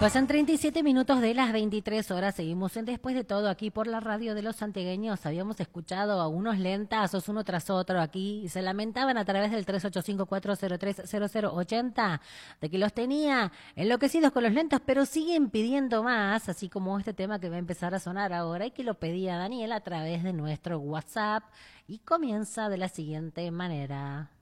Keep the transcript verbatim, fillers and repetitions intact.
Pasan treinta y siete minutos de las veintitrés horas. Seguimos en Después de Todo aquí por la radio de los santiagueños. Habíamos escuchado a unos lentazos uno tras otro aquí y se lamentaban a través del tres ocho cinco cuatro cero tres cero cero ocho cero de que los tenía enloquecidos con los lentos, pero siguen pidiendo más, así como este tema que va a empezar a sonar ahora y que lo pedía Daniel a través de nuestro WhatsApp y comienza de la siguiente manera.